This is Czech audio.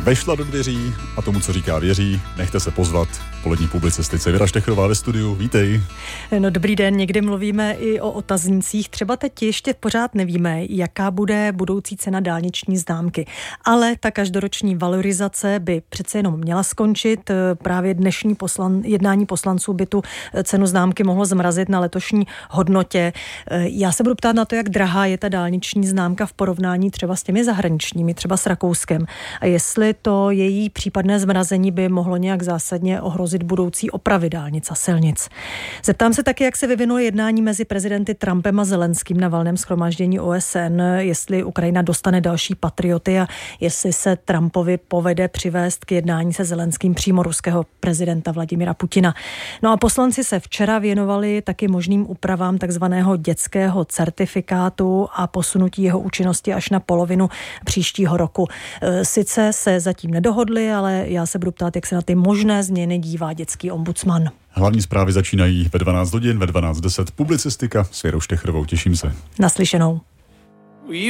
Vešla do dveří a tomu, co říká, věří. Nechte se pozvat. Polední publicistice Věra Štechrová ve studiu. Vítej. No, dobrý den, někdy mluvíme i o otaznících. Třeba teď ještě pořád nevíme, jaká bude budoucí cena dálniční známky. Ale ta každoroční valorizace by přece jenom měla skončit. Právě dnešní jednání poslanců by tu cenu známky mohlo zmrazit na letošní hodnotě. Já se budu ptát na to, jak drahá je ta dálniční známka v porovnání třeba s těmi zahraničními, třeba s Rakouskem. A jestli to její případné zmrazení by mohlo nějak zásadně ohrozit budoucí opravy dálnic a silnic. Zeptám se taky, jak se vyvinulo jednání mezi prezidenty Trumpem a Zelenským na valném shromáždění OSN, jestli Ukrajina dostane další patrioty a jestli se Trumpovi povede přivést k jednání se Zelenským přímo ruského prezidenta Vladimira Putina. No a poslanci se včera věnovali taky možným úpravám takzvaného dětského certifikátu a posunutí jeho účinnosti až na polovinu příštího roku. Sice se zatím nedohodli, ale já se budu ptát, jak se na ty možné změny dívá dětský ombudsman. Hlavní zprávy začínají ve 12 hodin, ve 12:10 publicistika s Věrou Štechrovou. Těším se. Naslyšenou.